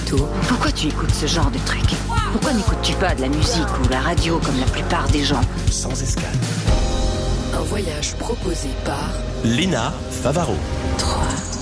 Moto. Pourquoi tu écoutes ce genre de truc? Pourquoi n'écoutes-tu pas de la musique ou la radio comme la plupart des gens? Sans escale. Un voyage proposé par Lina Favaro. 3